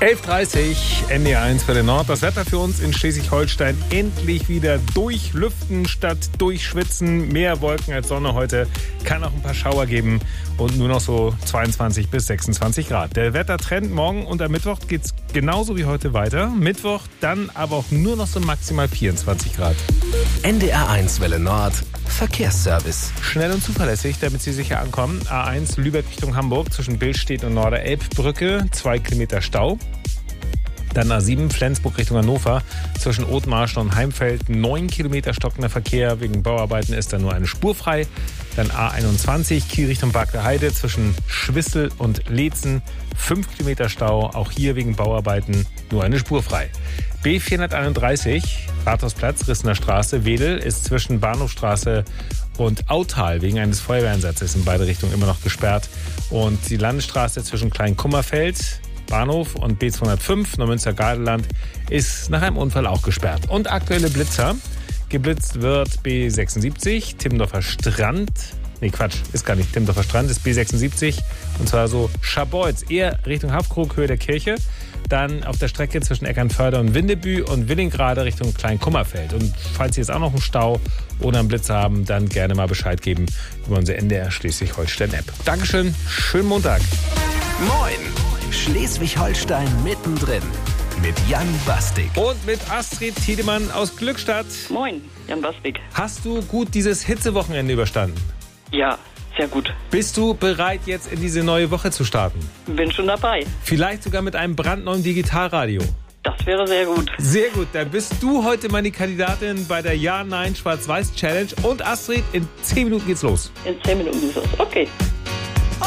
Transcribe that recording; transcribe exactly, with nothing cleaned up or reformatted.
elf Uhr dreißig, N D R eins für den Nord. Das Wetter für uns in Schleswig-Holstein endlich wieder durchlüften statt durchschwitzen. Mehr Wolken als Sonne heute. Kann auch ein paar Schauer geben und nur noch so zweiundzwanzig bis sechsundzwanzig Grad. Der Wettertrend morgen und am Mittwoch geht es genauso wie heute weiter. Mittwoch dann aber auch nur noch so maximal vierundzwanzig Grad. N D R eins Welle Nord. Verkehrsservice. Schnell und zuverlässig, damit Sie sicher ankommen. A eins Lübeck Richtung Hamburg zwischen Billstedt und Norderelbbrücke. Zwei Kilometer Stau. Dann A sieben Flensburg Richtung Hannover zwischen Othmarschen und Heimfeld. Neun Kilometer stockender Verkehr. Wegen Bauarbeiten ist da nur eine Spur frei. Dann A einundzwanzig Kiel Richtung Barkter Heide zwischen Schwissel und Leetzen. Fünf Kilometer Stau. Auch hier wegen Bauarbeiten nur eine Spur frei. B vierhunderteinunddreißig Rathausplatz, Rissener Straße, Wedel ist zwischen Bahnhofstraße und Autal wegen eines Feuerwehreinsatzes in beide Richtungen immer noch gesperrt. Und die Landesstraße zwischen Kleinkummerfeld, Bahnhof und B zweihundertfünf, Neumünster-Gardeland, ist nach einem Unfall auch gesperrt. Und aktuelle Blitzer. Geblitzt wird B sechsundsiebzig, Timmendorfer Strand. Nee, Quatsch, ist gar nicht Timmendorfer Strand, ist B sechsundsiebzig. Und zwar so Scharbeutz, eher Richtung Hafkrug, Höhe der Kirche. Dann auf der Strecke zwischen Eckernförde und Windebü und Willingrade Richtung Kleinkummerfeld. Und falls Sie jetzt auch noch einen Stau oder einen Blitzer haben, dann gerne mal Bescheid geben über unsere N D R Schleswig-Holstein-App. Dankeschön, schönen Montag. Moin, Schleswig-Holstein mittendrin mit Jan Bastik. Und mit Astrid Tiedemann aus Glückstadt. Moin, Jan Bastik. Hast du gut dieses Hitzewochenende überstanden? Ja, sehr gut. Bist du bereit, jetzt in diese neue Woche zu starten? Bin schon dabei. Vielleicht sogar mit einem brandneuen Digitalradio. Das wäre sehr gut. Sehr gut, dann bist du heute meine Kandidatin bei der Ja-Nein-Schwarz-Weiß-Challenge. Und Astrid, in zehn Minuten geht's los. In zehn Minuten geht's los. Okay.